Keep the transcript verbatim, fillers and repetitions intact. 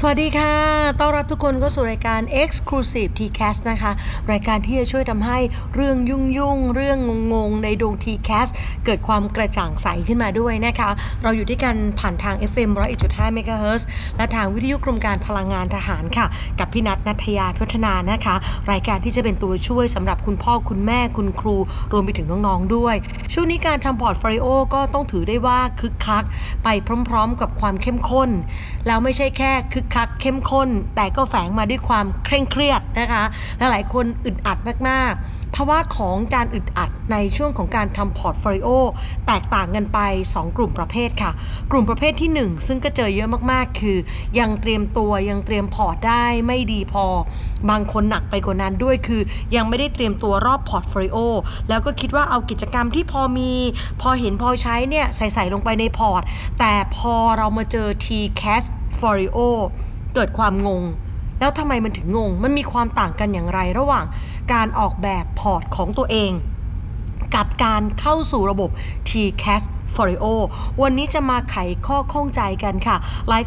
สวัสดีค่ะต้อนรับทุกคนเข้าสู่รายการ Exclusive ที แคส นะคะ รายการที่จะช่วยทำให้เรื่องยุ่งๆ เรื่องงงๆ ในดวง ที แคส เกิดความกระจ่างใสขึ้นมาด้วยนะคะ เราอยู่ด้วยกันผ่านทาง เอฟ เอ็ม หนึ่งร้อยเอ็ดจุดห้า เมกะเฮิรตซ์ และทางวิทยุกรมการพลังงานทหารค่ะ กับพี่นัท ณัฐยา พัฒนานะคะ รายการที่จะเป็นตัวช่วยสำหรับคุณพ่อคุณแม่คุณครูรวมไปถึงน้องๆด้วย ช่วงนี้การทำพอร์ตโฟลิโอก็ต้องถือได้ว่าคึกคักไปพร้อมๆ กับความเข้มข้นแล้วไม่ใช่แค่คึกคักเข้มข้นแต่ก็แฝงมาด้วยความเคร่งเครียดนะคะและหลายคนอึดอัดมากๆภาวะของการอึดอัดในช่วงของการทำพอร์ตโฟลิโอแตกต่างกันไปสองกลุ่มประเภทค่ะกลุ่มประเภทที่หนึ่งซึ่งก็เจอเยอะมากๆคือยังเตรียมตัวยังเตรียมพอร์ตได้ไม่ดีพอบางคนหนักไปกว่านั้นด้วยคือยังไม่ได้เตรียมตัวรอบพอร์ตโฟลิโอแล้วก็คิดว่าเอากิจกรรมที่พอมีพอเห็นพอใช้เนี่ยใส่ๆลงไปในพอร์ตแต่พอเรามาเจอ ที แคส Folio เกิดความงงแล้วทำไมมันถึงงงมันมีความต่างกันอย่างไรระหว่างการออกแบบพอร์ตของตัวเองกับการเข้าสู่ระบบ ที แคส Folio วันนี้จะมาไขข้อข้องใจกันค่ะหลาย